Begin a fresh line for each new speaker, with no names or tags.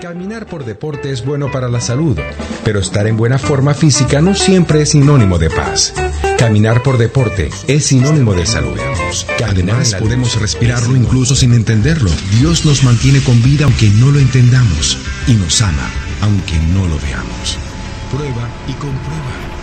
Caminar por deporte es bueno para la salud, pero estar en buena forma física no siempre es sinónimo de paz. Caminar por deporte es sinónimo de salud.
Además, podemos respirarlo incluso sin entenderlo. Dios nos mantiene con vida aunque no lo entendamos y nos ama aunque no lo veamos. Prueba y comprueba.